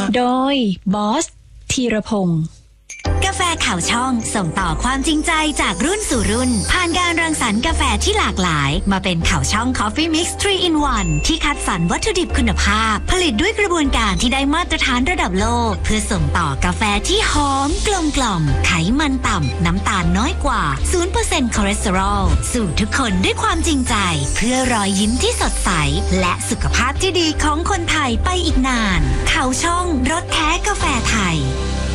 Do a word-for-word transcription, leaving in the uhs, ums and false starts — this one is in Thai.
โดยบอสธีรพงศ์กาแฟข่าวช่องส่งต่อความจริงใจจากรุ่นสู่รุ่นผ่านการรังสรรค์กาแฟที่หลากหลายมาเป็นข่าวช่อง Coffee Mix ทรี in วัน ที่คัดสรรวัตถุดิบคุณภาพผลิตด้วยกระบวนการที่ได้มาตรฐานระดับโลกเพื่อส่งต่อกาแฟที่หอมกลมกล่อมไขมันต่ำน้ำตาลน้อยกว่า ศูนย์เปอร์เซ็นต์ คอเลสเตอรอลสู่ทุกคนด้วยความจริงใจเพื่อรอยยิ้มที่สดใสและสุขภาพที่ดีของคนไทยไปอีกนานข่าวช่องรสแท้กาแฟไทย